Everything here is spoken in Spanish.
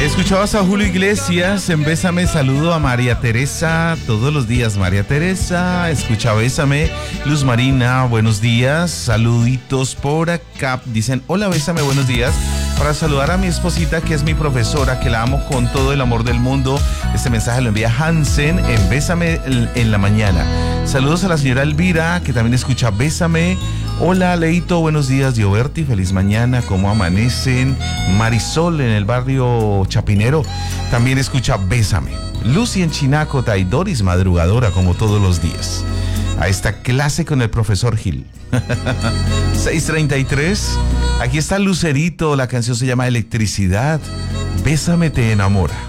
Escuchabas a Julio Iglesias en Bésame. Saludo a María Teresa todos los días. María Teresa, escucha Bésame. Luz Marina, buenos días. Saluditos por acá. Dicen, hola Bésame, buenos días. Para saludar a mi esposita, que es mi profesora, que la amo con todo el amor del mundo. Este mensaje lo envía Hansen en Bésame en la mañana. Saludos a la señora Elvira, que también escucha Bésame. Hola Leito, buenos días. Dioberti, feliz mañana, ¿cómo amanecen? Marisol en el barrio Chapinero también escucha Bésame. Lucy en Chinaco, Taidoris, madrugadora como todos los días. A esta clase con el profesor Gil. 6:33. Aquí está Lucerito, la canción se llama Electricidad. Bésame te enamora.